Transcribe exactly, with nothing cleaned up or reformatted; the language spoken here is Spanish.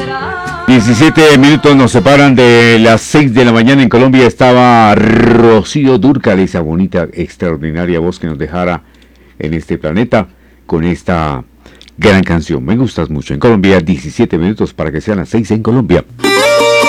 diecisiete minutos nos separan de las seis de la mañana en Colombia. Estaba Rocío Dúrcal, esa bonita, extraordinaria voz que nos dejara en este planeta con esta gran canción. Me gustas mucho. En Colombia, diecisiete minutos para que sean las seis en Colombia.